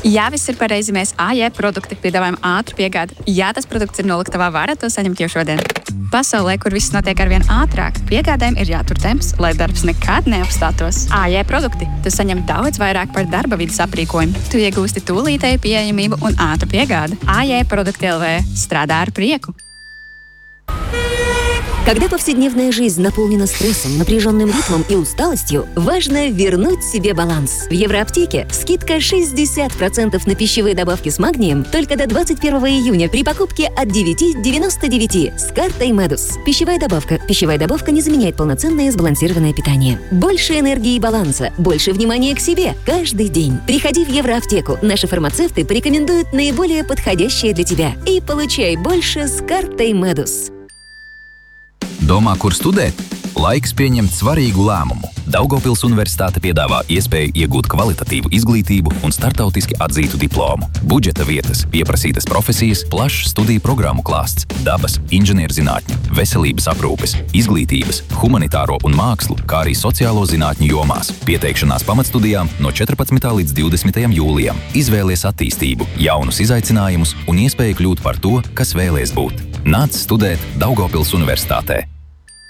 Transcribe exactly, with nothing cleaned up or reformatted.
Jā, viss ir pareizi. Mēs A J produkti piedāvājam ātru piegādi. Ja tas produkts ir noliktavā, varat to saņemt jau šodien. Pasaulē, kur viss notiek arvien ātrāk, piegādēm ir jātur temps, lai darbs nekad neapstātos. A J produkti. Tu saņem daudz vairāk par darba vidas aprīkojumu. Tu iegūsti tūlītēju pieejamību un ātru piegādi. A J produkti L V strādā ar prieku. Когда повседневная жизнь наполнена стрессом, напряженным ритмом и усталостью, важно вернуть себе баланс. В Евроаптеке скидка шестьдесят процентов на пищевые добавки с магнием только до двадцать первого июня при покупке от девяти девяносто девяти с картой Medus. Пищевая добавка. Пищевая добавка не заменяет полноценное сбалансированное питание. Больше энергии и баланса, больше внимания к себе каждый день. Приходи в Евроаптеку. Наши фармацевты порекомендуют наиболее подходящее для тебя. И получай больше с картой Medus. Domā, kur studēt? Laiks pieņemt svarīgu lēmumu. Daugavpils Universitāte piedāvā iespēju iegūt kvalitatīvu izglītību un startautiski atzītu diplomu. Budžeta vietas, pieprasītas profesijas, plašs studiju programmu klāsts, dabas, inženierzinātņu, veselības aprūpes, izglītības, humanitāro un mākslu, kā arī sociālo zinātņu jomās. Pieteikšanās pamatstudijām no četrpadsmitā līdz divdesmitajam jūlijam. Izvēlies attīstību, jaunus izaicinājumus un iespēju kļūt par to, kas vēlies būt. Nāc studēt Daugavpils Universitātē.